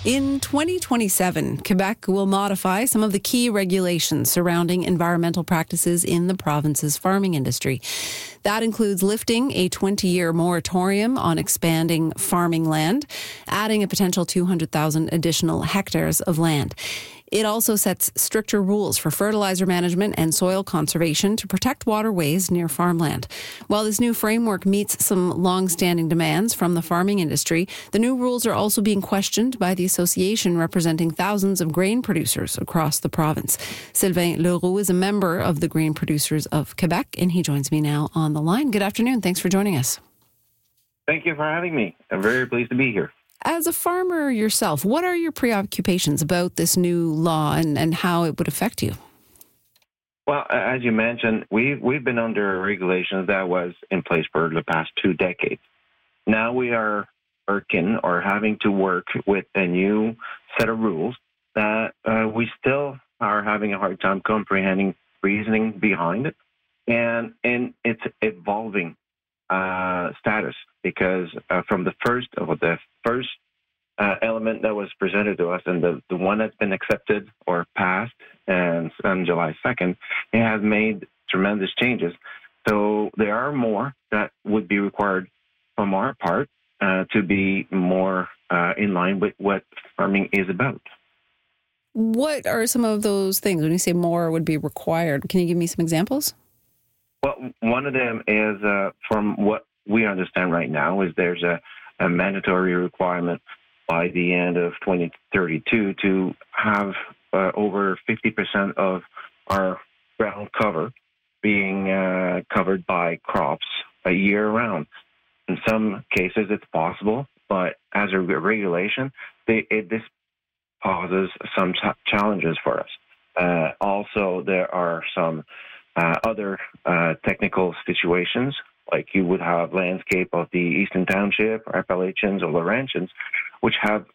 In 2027, Quebec will modify some of the key regulations surrounding environmental practices in the province's farming industry. That includes lifting a 20-year moratorium on expanding farming land, adding a potential 200,000 additional hectares of land. It also sets stricter rules for fertilizer management and soil conservation to protect waterways near farmland. While this new framework meets some long-standing demands from the farming industry, the new rules are also being questioned by the association representing thousands of grain producers across the province. Sylvain Leroux is a member of the Grain Producers of Quebec, and he joins me now on the line. Good afternoon. Thanks for joining us. Thank you for having me. I'm very pleased to be here. As a farmer yourself, what are your preoccupations about this new law and how it would affect you? Well, as you mentioned, we've been under regulations that was in place for the past 2 decades. Now we are having to work with a new set of rules that we still are having a hard time comprehending reasoning behind it, and its evolving status. Because from the first element that was presented to us, and the one that's been accepted or passed, and on July 2nd, it has made tremendous changes. So there are more that would be required from our part to be more in line with what farming is about. What are some of those things? When you say more would be required, can you give me some examples? Well, one of them is from what we understand right now is there's a mandatory requirement by the end of 2032 to have over 50% of our ground cover being covered by crops year-round. In some cases, it's possible, but as a regulation, this poses some challenges for us. Also, there are some other technical situations, like you would have landscape of the Eastern Township, or Appalachians, or Laurentians, which have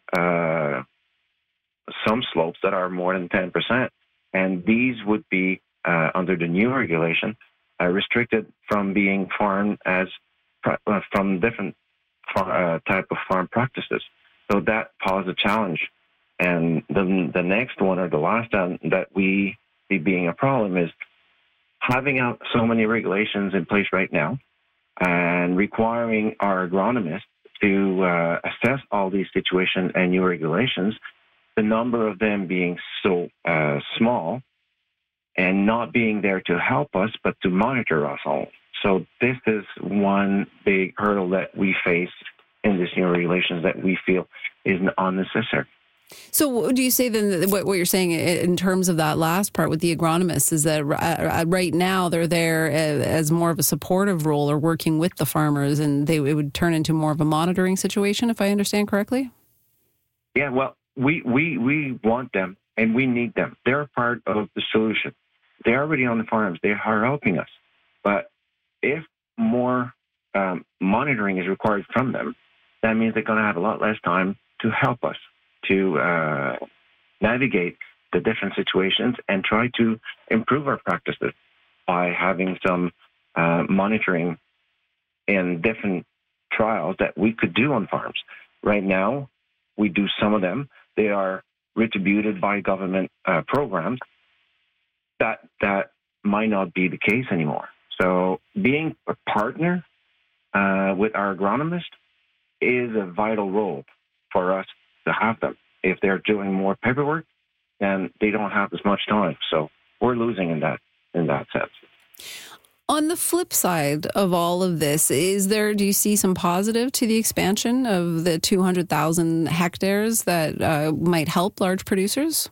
some slopes that are more than 10%. And these would be, under the new regulation, restricted from being farmed as from different type of farm practices. So that poses a challenge. And the next one, or the last one that we see being a problem, is having out so many regulations in place right now and requiring our agronomists to assess all these situations and new regulations, the number of them being so small and not being there to help us, but to monitor us all. So this is one big hurdle that we face in this new regulations that we feel is unnecessary. So do you say then that what you're saying in terms of that last part with the agronomists is that right now they're there as more of a supportive role or working with the farmers, and it would turn into more of a monitoring situation, if I understand correctly? Yeah, well, we want them and we need them. They're part of the solution. They're already on the farms. They are helping us. But if more monitoring is required from them, that means they're going to have a lot less time to help us to navigate the different situations and try to improve our practices by having some monitoring and different trials that we could do on farms. Right now, we do some of them. They are retributed by government programs. That might not be the case anymore. So being a partner with our agronomist is a vital role for us to have them. If they're doing more paperwork, then they don't have as much time. So we're losing in that sense. On the flip side of all of this, do you see some positive to the expansion of the 200,000 hectares that might help large producers?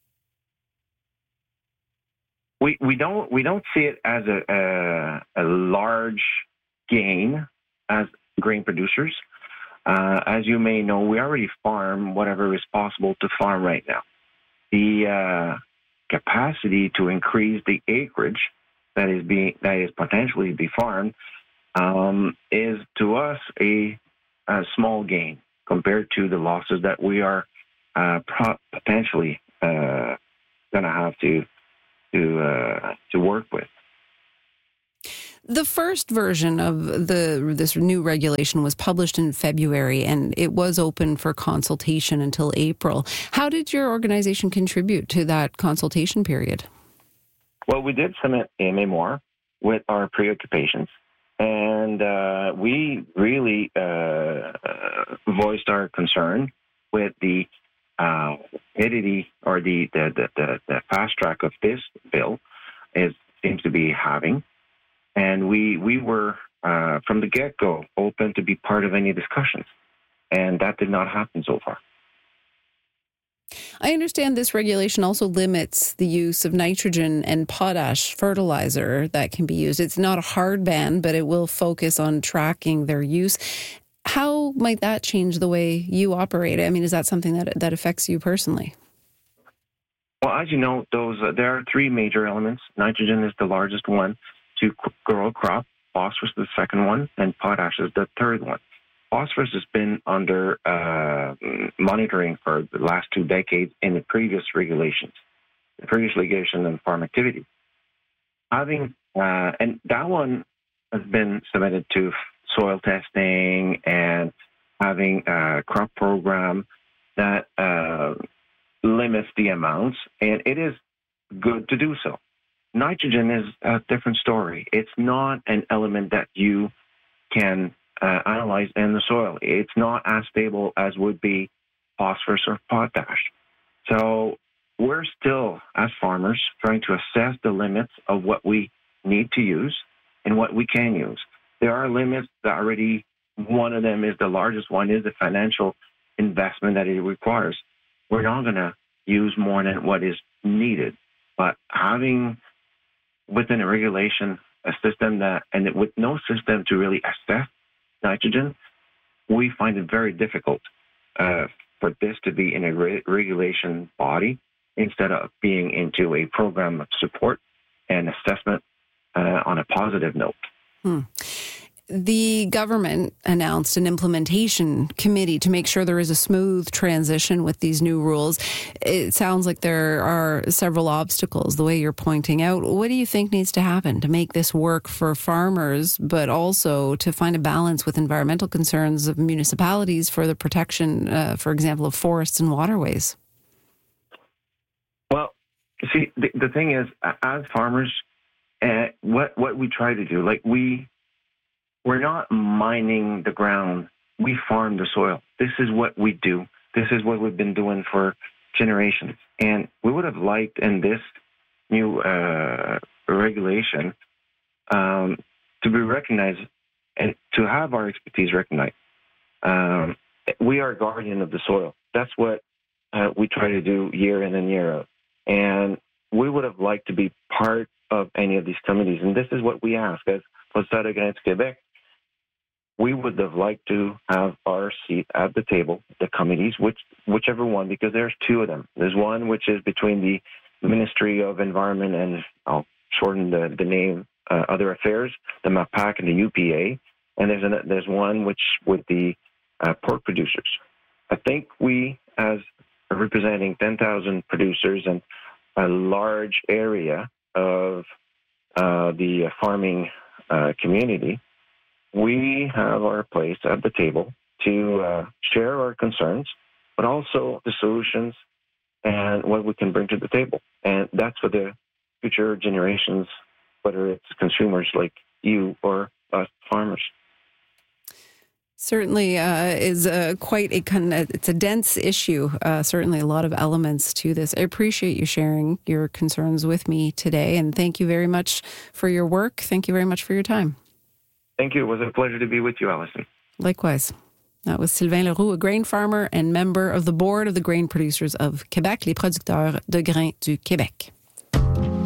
We don't see it as a large gain as grain producers. As you may know, we already farm whatever is possible to farm right now. The capacity to increase the acreage that is potentially be farmed is to us a small gain compared to the losses that we are potentially going to have to work with. The first version of this new regulation was published in February, and it was open for consultation until April. How did your organization contribute to that consultation period? Well, we did submit a memoir with our preoccupations, and we really voiced our concern with the validity or the fast track of this bill seems to be having. And we were, from the get-go, open to be part of any discussions. And that did not happen so far. I understand this regulation also limits the use of nitrogen and potash fertilizer that can be used. It's not a hard ban, but it will focus on tracking their use. How might that change the way you operate? I mean, is that something that affects you personally? Well, as you know, there are three major elements. Nitrogen is the largest one to grow a crop. Phosphorus is the second one, and potash is the third one. Phosphorus has been under monitoring for the last 2 decades in the previous regulation on farm activity. And that one has been submitted to soil testing and having a crop program that limits the amounts, and it is good to do so. Nitrogen is a different story. It's not an element that you can analyze in the soil. It's not as stable as would be phosphorus or potash. So we're still, as farmers, trying to assess the limits of what we need to use and what we can use. There are limits that already, one of them is the largest one, is the financial investment that it requires. We're not going to use more than what is needed. But having within a regulation a system with no system to really assess nitrogen, we find it very difficult for this to be in a regulation body instead of being into a program of support and assessment on a positive note. The government announced an implementation committee to make sure there is a smooth transition with these new rules. It sounds like there are several obstacles, the way you're pointing out. What do you think needs to happen to make this work for farmers, but also to find a balance with environmental concerns of municipalities for the protection, for example, of forests and waterways? Well, see, the thing is, as farmers, what we try to do, we're not mining the ground. We farm the soil. This is what we do. This is what we've been doing for generations. And we would have liked in this new regulation to be recognized and to have our expertise recognized. We are guardian of the soil. That's what we try to do year in and year out. And we would have liked to be part of any of these committees. And this is what we ask as Phosphate Against Quebec. We would have liked to have our seat at the table, the committees, whichever one, because there's two of them. There's one which is between the Ministry of Environment and I'll shorten the name, Other Affairs, the MAPAC and the UPA, and there's one which with the pork producers. I think we, as representing 10,000 producers and a large area of the farming community, we have our place at the table to share our concerns, but also the solutions and what we can bring to the table. And that's for the future generations, whether it's consumers like you or us farmers. Certainly is quite it's a dense issue, certainly a lot of elements to this. I appreciate you sharing your concerns with me today, and thank you very much for your work. Thank you very much for your time. Thank you. It was a pleasure to be with you, Alison. Likewise. That was Sylvain Leroux, a grain farmer and member of the board of the Grain Producers of Quebec, les producteurs de grains du Québec.